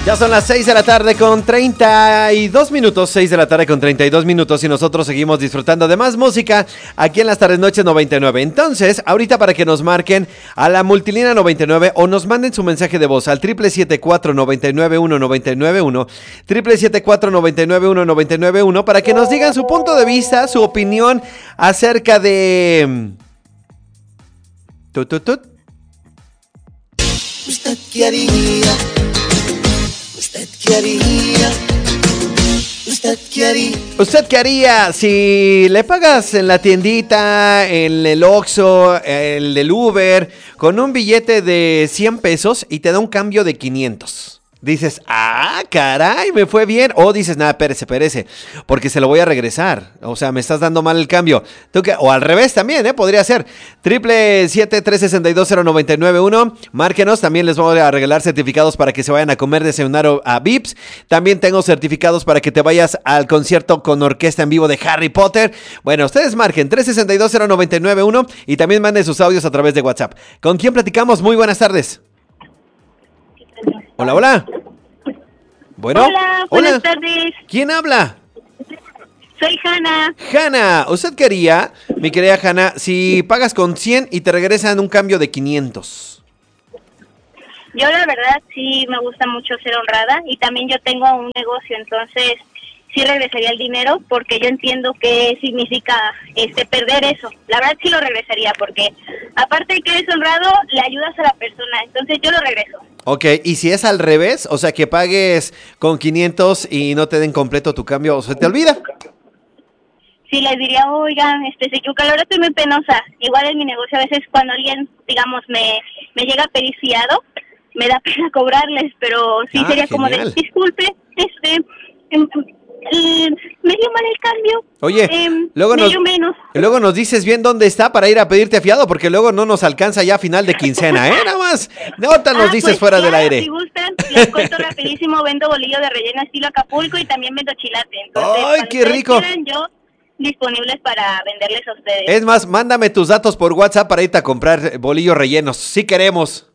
Ya son las 6 de la tarde con 32 minutos, 6 de la tarde con 32 minutos y nosotros seguimos disfrutando de más música aquí en las tardes noches 99. Entonces, ahorita para que nos marquen a la multilínea 99 o nos manden su mensaje de voz al 774-991-991, 774-991-991 para que nos digan su punto de vista, su opinión acerca de... ¿Usted qué haría? ¿Usted qué haría? ¿Usted qué haría? ¿Usted qué haría si le pagas en la tiendita, en el Oxxo, el del Uber, con un billete de 100 pesos y te da un cambio de 500? Dices, caray, me fue bien. O dices, nada, espérese, porque se lo voy a regresar. O sea, me estás dando mal el cambio. O al revés también, podría ser. 777-362-0991. Márquenos, también les voy a regalar certificados para que se vayan a comer, desayunar a Vips. También tengo certificados para que te vayas al concierto con orquesta en vivo de Harry Potter. Bueno, ustedes marquen 362-0991 y también manden sus audios a través de WhatsApp. ¿Con quién platicamos? Muy buenas tardes. Hola, hola. Bueno. Hola, buenas tardes. ¿Quién habla? Soy Hanna. Hanna, ¿usted qué haría, mi querida Hanna, si pagas con 100 y te regresan un cambio de 500? Yo la verdad sí me gusta mucho ser honrada y también yo tengo un negocio, entonces sí regresaría el dinero porque yo entiendo qué significa perder eso. La verdad sí lo regresaría porque aparte de que eres honrado, le ayudas a la persona, entonces yo lo regreso. Ok, y si es al revés, o sea que pagues con 500 y no te den completo tu cambio, ¿se te olvida? Sí, les diría, oigan, se equivoca, la verdad estoy muy penosa. Igual en mi negocio a veces cuando alguien, digamos, me llega a pedir fiado, me da pena cobrarles, pero sí sería genial. como de, disculpe, me dio mal el cambio. Oye, luego nos dices bien dónde está para ir a pedirte fiado, porque luego no nos alcanza ya a final de quincena, nada más. Ahorita nos dices pues, fuera claro, del aire. Si gustan, les cuento rapidísimo, vendo bolillo de relleno estilo Acapulco y también vendo chilate. Entonces, ¡ay, qué rico! Quieran, yo disponibles para venderles a ustedes. Es más, mándame tus datos por WhatsApp para irte a comprar bolillos rellenos, si queremos.